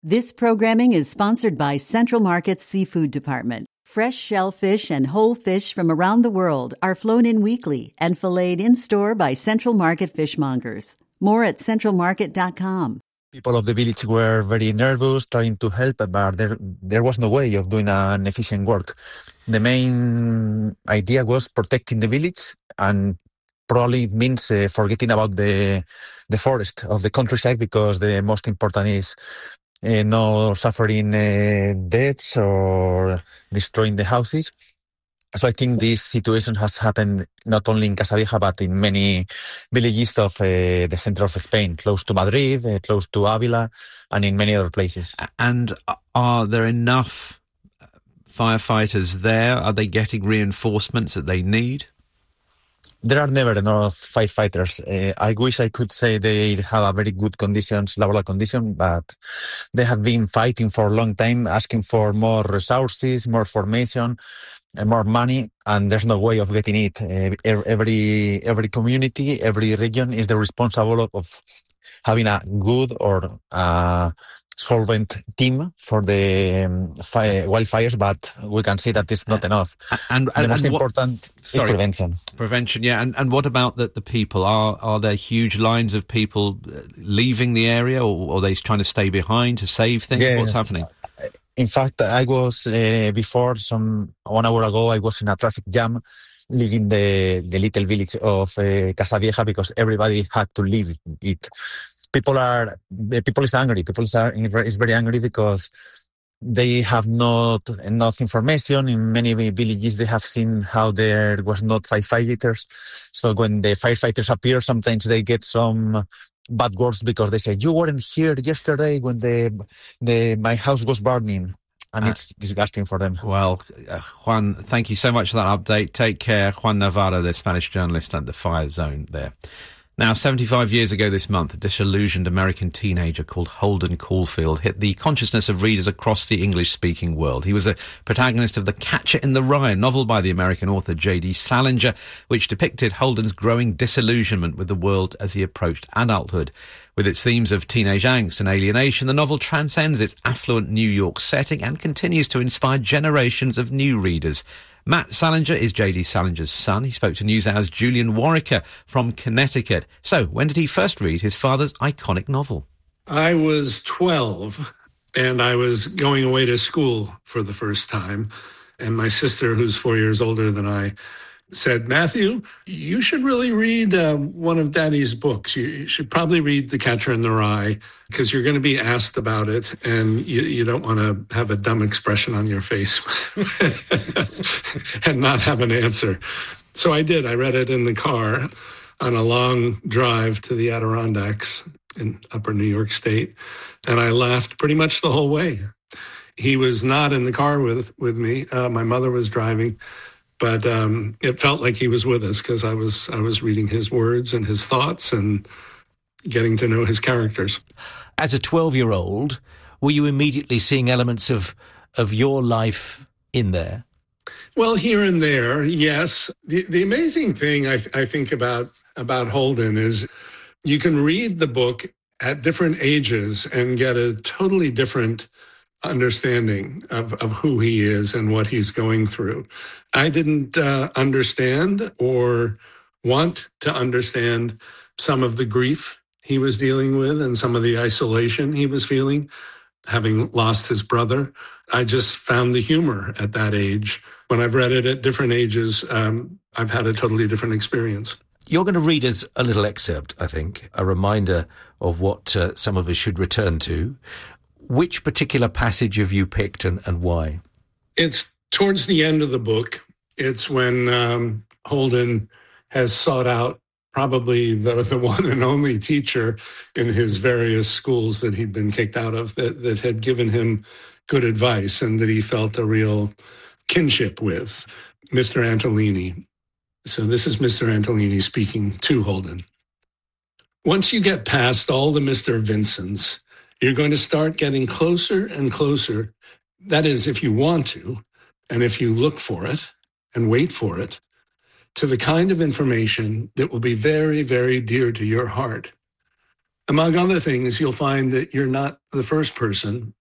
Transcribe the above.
This programming is sponsored by Central Market's Seafood Department. Fresh shellfish and whole fish from around the world are flown in weekly and filleted in-store by Central Market fishmongers. More at centralmarket.com. People of the village were very nervous, trying to help, but there was no way of doing an efficient work. The main idea was protecting the village, and probably it means forgetting about the forest of the countryside, because the most important is no suffering deaths or destroying the houses. So I think this situation has happened not only in Casavieja, but in many villages of the center of Spain, close to Madrid, close to Avila, and in many other places. And are there enough firefighters there? Are they getting reinforcements that they need? There are never enough firefighters. I wish I could say they have a very good conditions, laboral condition, but they have been fighting for a long time, asking for more resources, more formation, and more money, and there's no way of getting it. Every community, every region is the responsible of having a good or solvent team for the wildfires, but we can see that it's not enough. And the most important is prevention. Prevention, yeah. And what about the people? Are there huge lines of people leaving the area, or are they trying to stay behind to save things? Yes. What's happening? In fact, I was before 1 hour ago, I was in a traffic jam leaving the little village of Casavieja, because everybody had to leave it. People is angry. People is very angry because they have not enough information. In many villages, they have seen how there was not firefighters. So when the firefighters appear, sometimes they get some bad words, because they say, you weren't here yesterday when my house was burning. And it's disgusting for them. Well, Juan, thank you so much for that update. Take care. Juan Navarro, the Spanish journalist at the Fire Zone there. Now, 75 years ago this month, a disillusioned American teenager called Holden Caulfield hit the consciousness of readers across the English-speaking world. He was a protagonist of The Catcher in the Rye, a novel by the American author J.D. Salinger, which depicted Holden's growing disillusionment with the world as he approached adulthood. With its themes of teenage angst and alienation, the novel transcends its affluent New York setting and continues to inspire generations of new readers. Matt Salinger is J.D. Salinger's son. He spoke to NewsHour's Julian Warwicker from Connecticut. So, when did he first read his father's iconic novel? I was 12, and I was going away to school for the first time. And my sister, who's 4 years older than I, said, Matthew, you should really read one of Daddy's books. You should probably read The Catcher in the Rye, because you're going to be asked about it, and you don't want to have a dumb expression on your face and not have an answer. So I did. I read it in the car on a long drive to the Adirondacks in upper New York State, and I laughed pretty much the whole way. He was not in the car with me. My mother was driving. But it felt like he was with us, because I was reading his words and his thoughts and getting to know his characters. As a 12-year-old, were you immediately seeing elements of your life in there? Well, here and there, yes. The amazing thing I think about Holden is you can read the book at different ages and get a totally different understanding of who he is and what he's going through. I didn't understand or want to understand some of the grief he was dealing with and some of the isolation he was feeling, having lost his brother. I just found the humor at that age. When I've read it at different ages, I've had a totally different experience. You're going to read us a little excerpt, I think, a reminder of what some of us should return to. Which particular passage have you picked and why? It's towards the end of the book. It's when Holden has sought out probably the one and only teacher in his various schools that he'd been kicked out of that had given him good advice and that he felt a real kinship with, Mr. Antolini. So this is Mr. Antolini speaking to Holden. Once you get past all the Mr. Vincents, you're going to start getting closer and closer. That is, if you want to, and if you look for it and wait for it, to the kind of information that will be very, very dear to your heart. Among other things, you'll find that you're not the first person